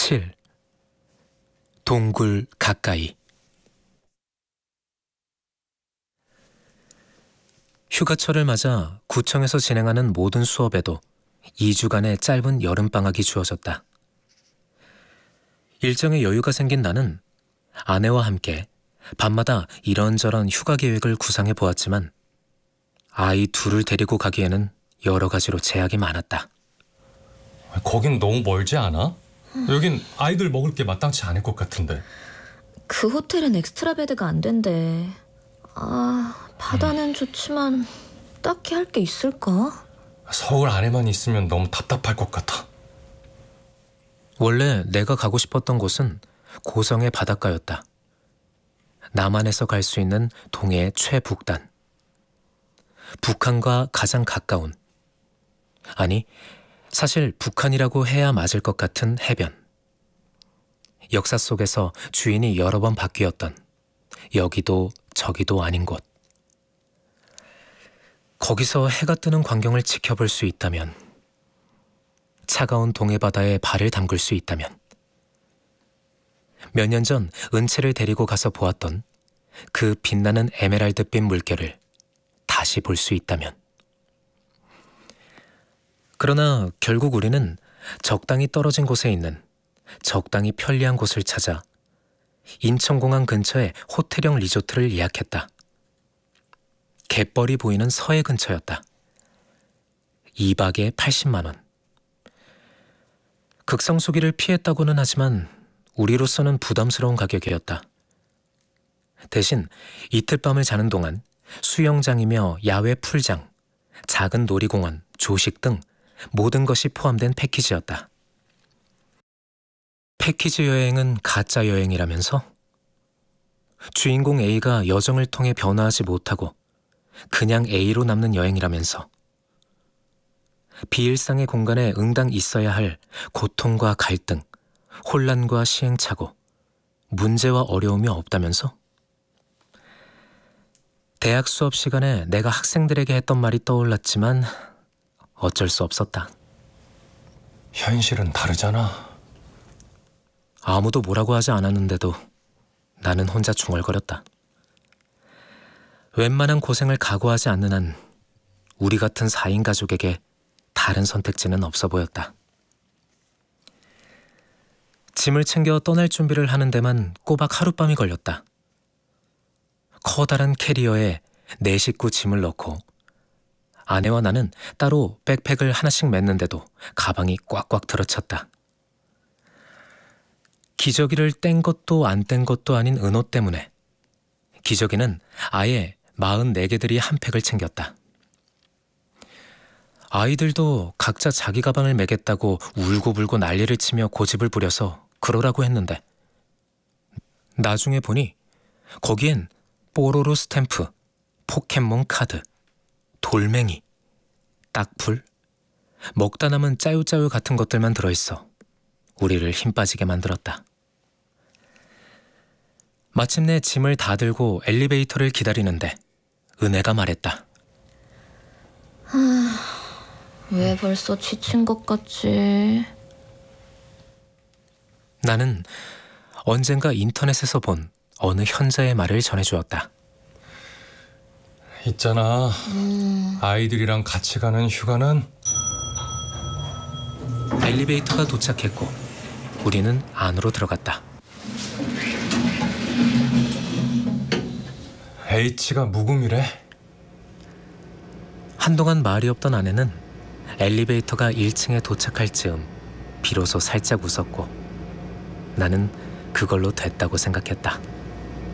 7. 동굴 가까이. 휴가철을 맞아 구청에서 진행하는 모든 수업에도 2주간의 짧은 여름방학이 주어졌다. 일정에 여유가 생긴 나는 아내와 함께 밤마다 이런저런 휴가 계획을 구상해 보았지만 아이 둘을 데리고 가기에는 여러 가지로 제약이 많았다. 거긴 너무 멀지 않아? 여긴 아이들 먹을 게 마땅치 않을 것 같은데. 그 호텔은 엑스트라 베드가 안 된대. 바다는 좋지만 딱히 할 게 있을까? 서울 안에만 있으면 너무 답답할 것 같아. 원래 내가 가고 싶었던 곳은 고성의 바닷가였다. 남한에서 갈 수 있는 동해의 최북단. 북한과 가장 가까운, 아니 사실 북한이라고 해야 맞을 것 같은 해변. 역사 속에서 주인이 여러 번 바뀌었던 여기도 저기도 아닌 곳. 거기서 해가 뜨는 광경을 지켜볼 수 있다면, 차가운 동해바다에 발을 담글 수 있다면, 몇 년 전 은채를 데리고 가서 보았던 그 빛나는 에메랄드빛 물결을 다시 볼 수 있다면. 그러나 결국 우리는 적당히 떨어진 곳에 있는 적당히 편리한 곳을 찾아 인천공항 근처에 호텔형 리조트를 예약했다. 갯벌이 보이는 서해 근처였다. 2박에 80만 원. 극성수기를 피했다고는 하지만 우리로서는 부담스러운 가격이었다. 대신 이틀 밤을 자는 동안 수영장이며 야외 풀장, 작은 놀이공원, 조식 등 모든 것이 포함된 패키지였다. 패키지 여행은 가짜 여행이라면서? 주인공 A가 여정을 통해 변화하지 못하고 그냥 A로 남는 여행이라면서? 비일상의 공간에 응당 있어야 할 고통과 갈등, 혼란과 시행착오, 문제와 어려움이 없다면서? 대학 수업 시간에 내가 학생들에게 했던 말이 떠올랐지만 어쩔 수 없었다. 현실은 다르잖아. 아무도 뭐라고 하지 않았는데도 나는 혼자 중얼거렸다. 웬만한 고생을 각오하지 않는 한 우리 같은 4인 가족에게 다른 선택지는 없어 보였다. 짐을 챙겨 떠날 준비를 하는 데만 꼬박 하룻밤이 걸렸다. 커다란 캐리어에 4식구 짐을 넣고 아내와 나는 따로 백팩을 하나씩 맸는데도 가방이 꽉꽉 들어찼다. 기저귀를 뗀 것도 안 뗀 것도 아닌 은호 때문에 기저귀는 아예 44개들이 한 팩을 챙겼다. 아이들도 각자 자기 가방을 매겠다고 울고불고 난리를 치며 고집을 부려서 그러라고 했는데 나중에 보니 거기엔 뽀로로 스탬프, 포켓몬 카드, 돌멩이, 딱풀, 먹다 남은 짜요짜요 같은 것들만 들어있어 우리를 힘 빠지게 만들었다. 마침내 짐을 다 들고 엘리베이터를 기다리는데 은혜가 말했다. 왜 벌써 지친 것 같지? 나는 언젠가 인터넷에서 본 어느 현자의 말을 전해주었다. 있잖아. 아이들이랑 같이 가는 휴가는 엘리베이터가 도착했고 우리는 안으로 들어갔다. H가 묵음이래. 한동안 말이 없던 아내는 엘리베이터가 1층에 도착할 즈음 비로소 살짝 웃었고 나는 그걸로 됐다고 생각했다.